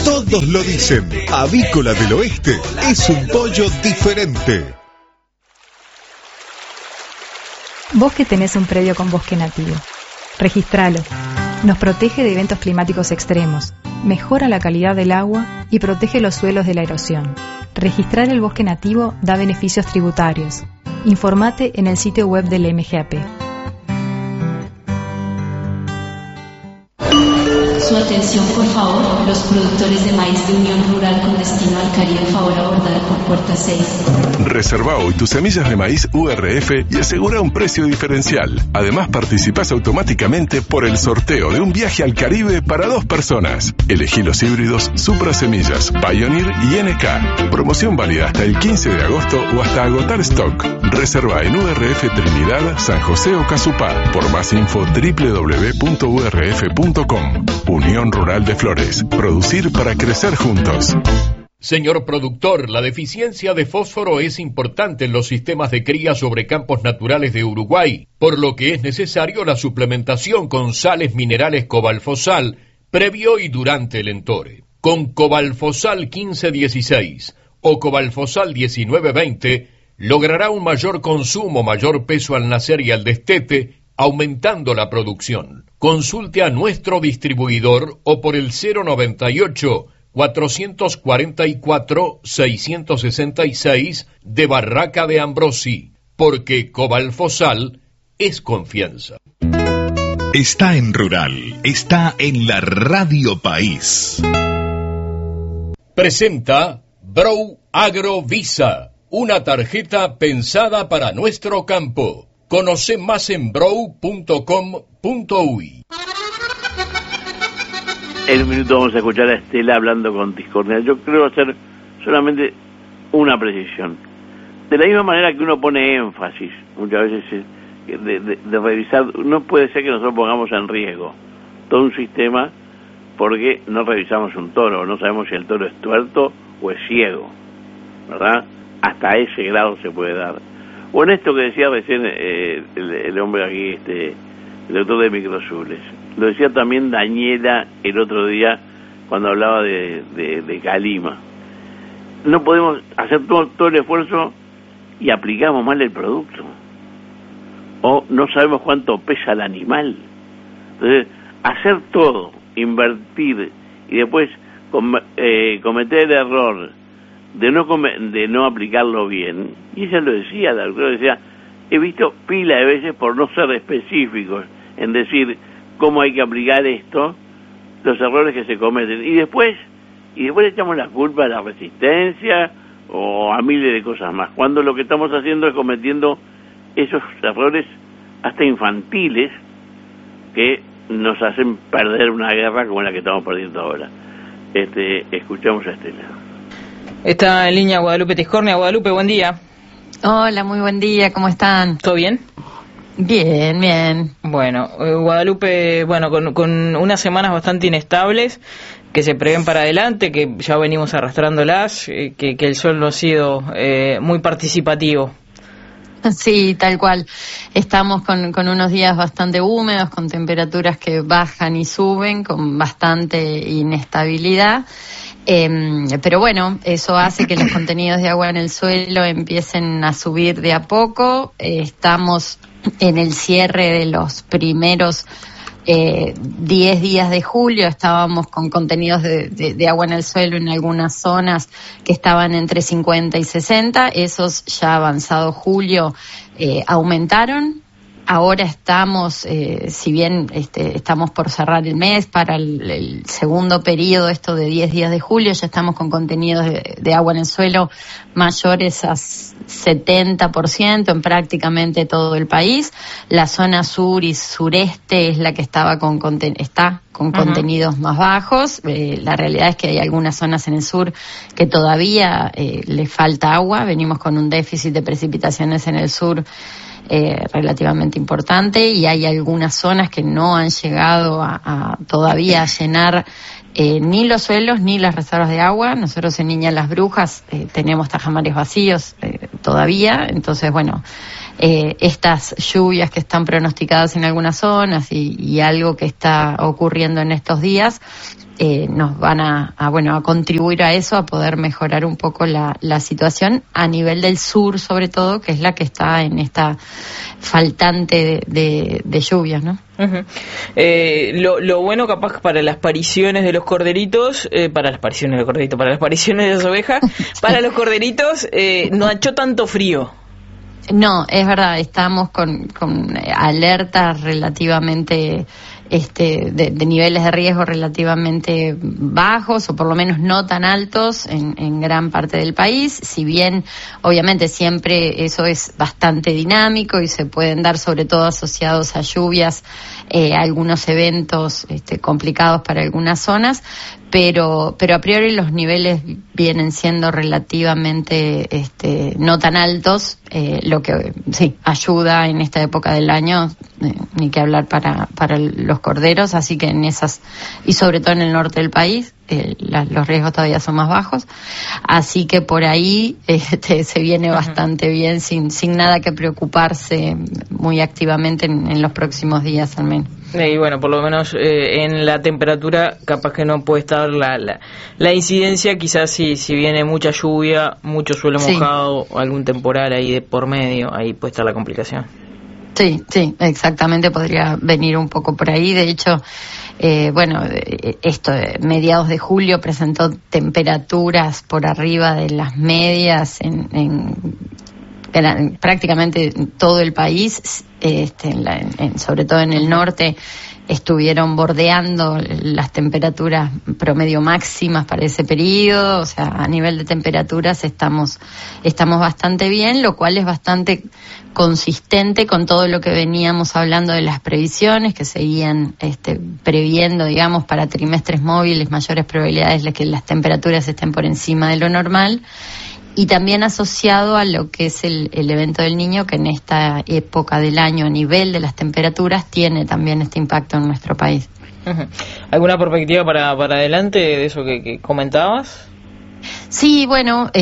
Todos lo dicen, Avícola del Oeste es un pollo diferente. Vos que tenés un predio con bosque nativo, registralo. Nos protege de eventos climáticos extremos, mejora la calidad del agua y protege los suelos de la erosión. Registrar el bosque nativo da beneficios tributarios. Informate en el sitio web del MGAP. Su atención, por favor, los productores de maíz de Unión Rural con destino al Caribe, favor abordar por puerta 6. Reserva hoy tus semillas de maíz URF y asegura un precio diferencial. Además, participás automáticamente por el sorteo de un viaje al Caribe para 2 personas. Elegí los híbridos Supra Semillas, Pioneer y NK. Promoción válida hasta el 15 de agosto o hasta agotar stock. Reserva en URF Trinidad, San José o Casupá. Por más info www.urf.com. Unión Rural de Flores. Producir para crecer juntos. Señor productor, la deficiencia de fósforo es importante en los sistemas de cría sobre campos naturales de Uruguay, por lo que es necesario la suplementación con sales minerales Cobalfosal previo y durante el entore. Con Cobalfosal 1516 o Cobalfosal 1920 logrará un mayor consumo, mayor peso al nacer y al destete, aumentando la producción. Consulte a nuestro distribuidor o por el 098-444-666 de Barraca de Ambrosi, porque Cobalfosal es confianza. Está en Rural, está en la Radio País. Presenta Brow Agro Visa, una tarjeta pensada para nuestro campo. Conoce más en brow.com.uy. En un minuto vamos a escuchar a Estela hablando con Discordia. Yo creo hacer solamente una precisión. De la misma manera que uno pone énfasis, muchas veces de revisar, no puede ser que nosotros pongamos en riesgo todo un sistema porque no revisamos un toro, no sabemos si el toro es tuerto o es ciego, ¿verdad? Hasta ese grado se puede dar. O en esto que decía recién el hombre aquí, el doctor de Microsules. Lo decía también Daniela el otro día cuando hablaba de Calima. No podemos hacer todo el esfuerzo y aplicamos mal el producto. O no sabemos cuánto pesa el animal. Entonces, hacer todo, invertir y después cometer el error de no aplicarlo bien, y ella lo decía, la doctora decía, he visto pila de veces por no ser específicos en decir cómo hay que aplicar esto, los errores que se cometen, y después echamos la culpa a la resistencia o a miles de cosas más, cuando lo que estamos haciendo es cometiendo esos errores hasta infantiles que nos hacen perder una guerra como la que estamos perdiendo ahora. Escuchamos a Estela. Está en línea Guadalupe Tiscornia. Guadalupe, buen día. Hola, muy buen día, ¿cómo están? ¿Todo bien? Bien, bien. Bueno, Guadalupe, con unas semanas bastante inestables que se prevén para adelante, que ya venimos arrastrándolas, que el sol no ha sido muy participativo. Sí, tal cual. Estamos con unos días bastante húmedos, con temperaturas que bajan y suben, con bastante inestabilidad. Pero bueno, eso hace que los contenidos de agua en el suelo empiecen a subir de a poco. Estamos en el cierre de los primeros 10 días de julio. Estábamos con contenidos de agua en el suelo en algunas zonas que estaban entre 50 y 60. Esos ya avanzado julio aumentaron. Ahora estamos, si bien estamos por cerrar el mes, para el segundo periodo, esto de 10 días de julio, ya estamos con contenidos de agua en el suelo mayores a 70% en prácticamente todo el país. La zona sur y sureste es la que está con contenidos más bajos. La realidad es que hay algunas zonas en el sur que todavía le falta agua. Venimos con un déficit de precipitaciones en el sur relativamente importante, y hay algunas zonas que no han llegado todavía a llenar ni los suelos ni las reservas de agua. Nosotros en Niña Las Brujas tenemos tajamares vacíos todavía, entonces estas lluvias que están pronosticadas en algunas zonas y algo que está ocurriendo en estos días nos van a contribuir a eso, a poder mejorar un poco la situación a nivel del sur, sobre todo, que es la que está en esta faltante de lluvias, ¿no? Uh-huh. Lo bueno capaz para las pariciones de los corderitos, para las pariciones de las ovejas, para los corderitos no ha hecho tanto frío. No, es verdad, estamos con alertas relativamente de niveles de riesgo relativamente bajos, o por lo menos no tan altos en gran parte del país, si bien obviamente siempre eso es bastante dinámico y se pueden dar, sobre todo asociados a lluvias, algunos eventos complicados para algunas zonas, pero a priori los niveles vienen siendo relativamente no tan altos, lo que sí ayuda en esta época del año, ni que hablar para los corderos, así que en esas, y sobre todo en el norte del país, los riesgos todavía son más bajos, así que por ahí se viene bastante bien, sin nada que preocuparse muy activamente en los próximos días al menos. Y bueno, por lo menos en la temperatura capaz que no puede estar la incidencia, quizás si viene mucha lluvia, mucho suelo mojado, o algún temporal ahí de por medio, ahí puede estar la complicación. Sí, exactamente, podría venir un poco por ahí. De hecho, mediados de julio presentó temperaturas por arriba de las medias en prácticamente todo el país, sobre todo en el norte, estuvieron bordeando las temperaturas promedio máximas para ese periodo. O sea, a nivel de temperaturas estamos bastante bien, lo cual es bastante consistente con todo lo que veníamos hablando de las previsiones, que seguían previendo, digamos, para trimestres móviles mayores probabilidades de que las temperaturas estén por encima de lo normal. Y también asociado a lo que es el evento del Niño, que en esta época del año a nivel de las temperaturas tiene también este impacto en nuestro país. Uh-huh. ¿Alguna perspectiva para adelante de eso que comentabas? Sí, bueno,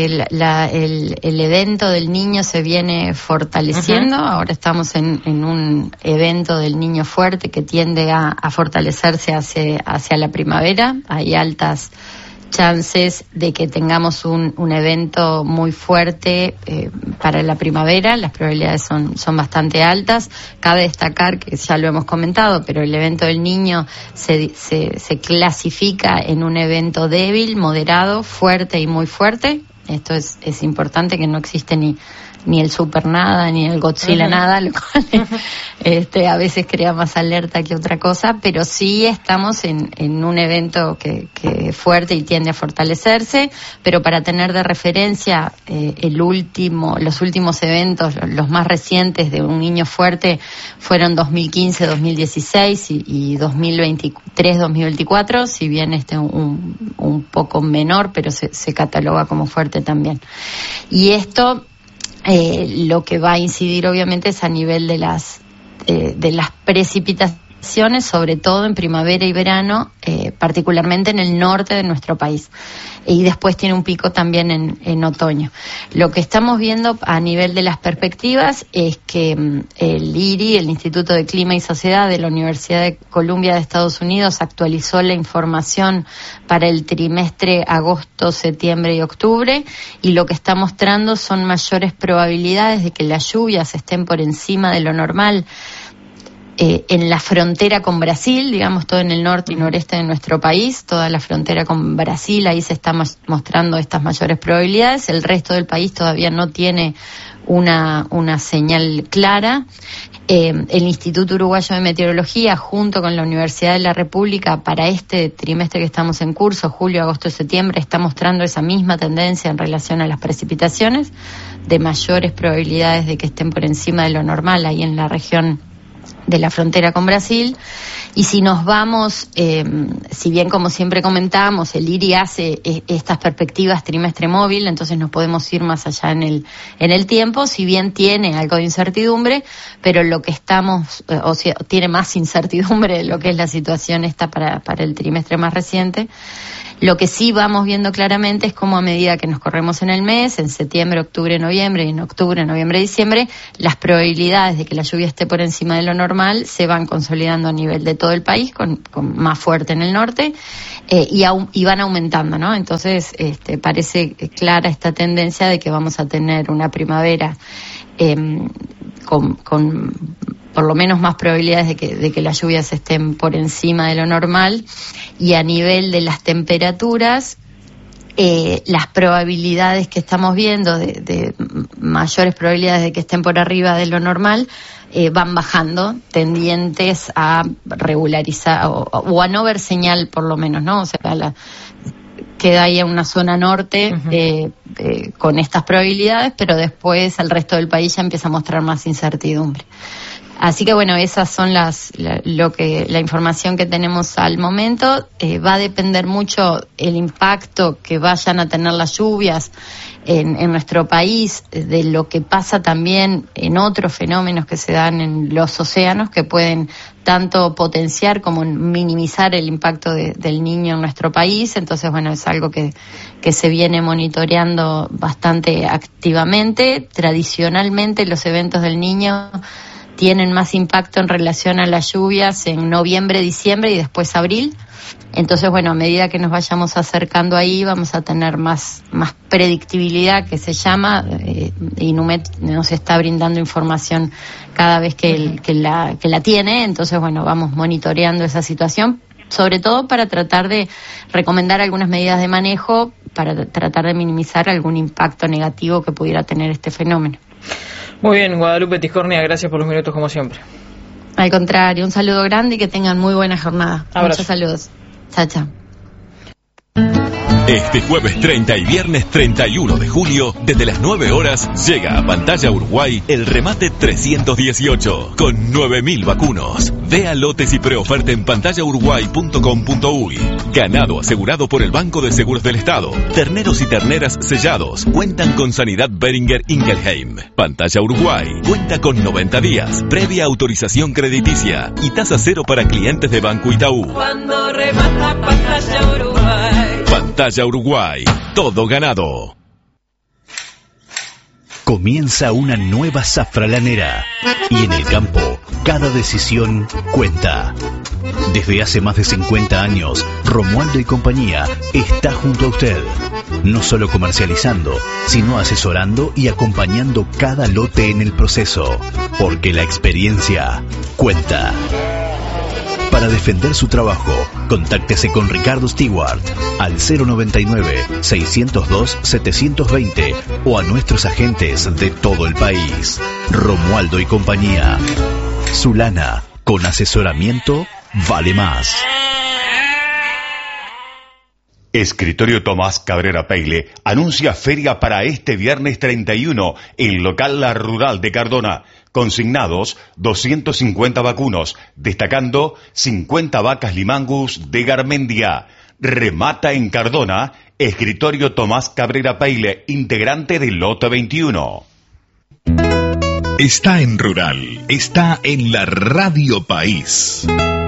el evento del Niño se viene fortaleciendo. Uh-huh. Ahora estamos en un evento del Niño fuerte que tiende a fortalecerse hacia la primavera. Hay altas chances de que tengamos un evento muy fuerte para la primavera. Las probabilidades son bastante altas. Cabe destacar que ya lo hemos comentado, pero el evento del Niño se clasifica en un evento débil, moderado, fuerte y muy fuerte. Esto es importante, que no existe ni el super nada, ni el Godzilla nada, lo cual a veces crea más alerta que otra cosa, pero sí estamos en un evento que fuerte y tiende a fortalecerse. Pero para tener de referencia los últimos eventos, los más recientes de un niño fuerte fueron 2015, 2016 y 2023, 2024, si bien un poco menor, pero se cataloga como fuerte también. Y esto lo que va a incidir obviamente es a nivel de las precipitaciones, sobre todo en primavera y verano, particularmente en el norte de nuestro país, y después tiene un pico también en otoño. Lo que estamos viendo a nivel de las perspectivas es que el IRI, el Instituto de Clima y Sociedad de la Universidad de Columbia de Estados Unidos, actualizó la información para el trimestre agosto, septiembre y octubre, y lo que está mostrando son mayores probabilidades de que las lluvias estén por encima de lo normal en la frontera con Brasil, digamos, todo en el norte y noreste de nuestro país, toda la frontera con Brasil, ahí se están mostrando estas mayores probabilidades. El resto del país todavía no tiene una señal clara. El Instituto Uruguayo de Meteorología, junto con la Universidad de la República, para este trimestre que estamos en curso, julio, agosto y septiembre, está mostrando esa misma tendencia en relación a las precipitaciones, de mayores probabilidades de que estén por encima de lo normal ahí en la región de la frontera con Brasil. Y si nos vamos, si bien como siempre comentábamos, el IRI hace estas perspectivas trimestre móvil, entonces nos podemos ir más allá en el tiempo, si bien tiene algo de incertidumbre, pero lo que tiene más incertidumbre de lo que es la situación esta para el trimestre más reciente. Lo que sí vamos viendo claramente es cómo a medida que nos corremos en el mes, en septiembre, octubre, noviembre, y en octubre, noviembre, diciembre, las probabilidades de que la lluvia esté por encima de lo normal se van consolidando a nivel de todo el país, con más fuerte en el norte, y van aumentando, ¿no? Entonces, parece clara esta tendencia de que vamos a tener una primavera con por lo menos más probabilidades de que las lluvias estén por encima de lo normal, y a nivel de las temperaturas, las probabilidades que estamos viendo de mayores probabilidades de que estén por arriba de lo normal van bajando, tendientes a regularizar o a no ver señal, por lo menos, ¿no? O sea, queda ahí en una zona norte con estas probabilidades, pero después el resto del país ya empieza a mostrar más incertidumbre. Así que bueno, esas son la información que tenemos al momento. Va a depender mucho el impacto que vayan a tener las lluvias en nuestro país, de lo que pasa también en otros fenómenos que se dan en los océanos, que pueden tanto potenciar como minimizar el impacto del Niño en nuestro país. Entonces, bueno, es algo que se viene monitoreando bastante activamente. Tradicionalmente los eventos del Niño tienen más impacto en relación a las lluvias en noviembre, diciembre y después abril. Entonces, bueno, a medida que nos vayamos acercando ahí, vamos a tener más predictibilidad, que se llama, y NUMED nos está brindando información cada vez que la tiene. Entonces, bueno, vamos monitoreando esa situación, sobre todo para tratar de recomendar algunas medidas de manejo, para tratar de minimizar algún impacto negativo que pudiera tener este fenómeno. Muy bien, Guadalupe Tiscornia, gracias por los minutos como siempre. Al contrario, un saludo grande y que tengan muy buena jornada. Abrazo. Muchos saludos. Chao, chao. Este jueves 30 y viernes 31 de julio, desde las 9 horas, llega a Pantalla Uruguay el remate 318, con 9.000 vacunos. Vea lotes y preoferta en pantallauruguay.com.uy. Ganado asegurado por el Banco de Seguros del Estado. Terneros y terneras sellados cuentan con Sanidad Beringer Ingelheim. Pantalla Uruguay cuenta con 90 días, previa autorización crediticia y tasa cero para clientes de Banco Itaú. Cuando remata Pantalla Uruguay. Pantalla Uruguay, todo ganado. Comienza una nueva zafralanera y en el campo cada decisión cuenta. Desde hace más de 50 años, Romualdo y compañía está junto a usted, no solo comercializando, sino asesorando y acompañando cada lote en el proceso, porque la experiencia cuenta. Para defender su trabajo, contáctese con Ricardo Stewart al 099-602-720 o a nuestros agentes de todo el país. Romualdo y compañía. Su lana con asesoramiento vale más. Escritorio Tomás Cabrera Peile anuncia feria para este viernes 31 en local La Rural de Cardona. Consignados 250 vacunos, destacando 50 vacas Limangus de Garmendia. Remata en Cardona, Escritorio Tomás Cabrera Peile, integrante del Lote 21. Está en Rural, está en la Radio País.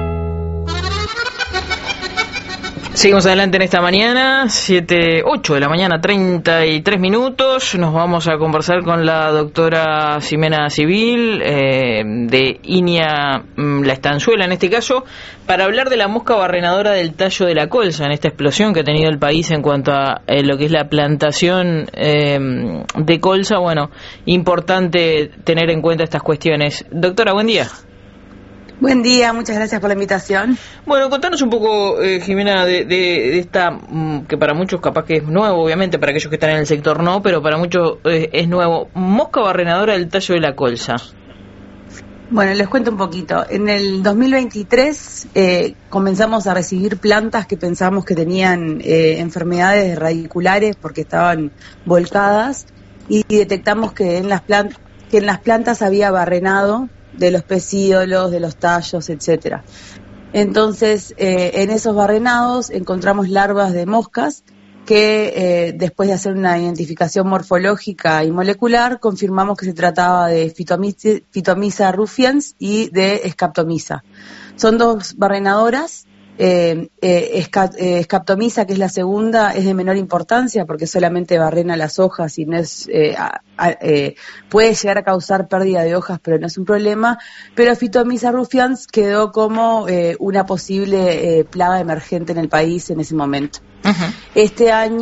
Seguimos adelante en esta mañana, 8 de la mañana, 33 minutos. Nos vamos a conversar con la doctora Ximena Civil, de INIA La Estanzuela en este caso, para hablar de la mosca barrenadora del tallo de la colza, en esta explosión que ha tenido el país en cuanto a lo que es la plantación de colza. Bueno, importante tener en cuenta estas cuestiones. Doctora, buen día. Buen día, muchas gracias por la invitación. Bueno, contanos un poco, Ximena, de esta, que para muchos capaz que es nuevo, obviamente, para aquellos que están en el sector no, pero para muchos es nuevo. Mosca barrenadora del tallo de la colza. Bueno, les cuento un poquito. En el 2023 comenzamos a recibir plantas que pensábamos que tenían enfermedades radiculares porque estaban volcadas, y detectamos que en las plantas había barrenado de los pecíolos, de los tallos, etcétera. Entonces, en esos barrenados encontramos larvas de moscas que después de hacer una identificación morfológica y molecular, confirmamos que se trataba de Phytomyza rufians y de Scaptomyza. Son dos barrenadoras Scaptomyza, que es la segunda, es de menor importancia porque solamente barrena las hojas y no es puede llegar a causar pérdida de hojas, pero no es un problema. Pero Phytomyza rufians quedó como una posible plaga emergente en el país en ese momento. Este año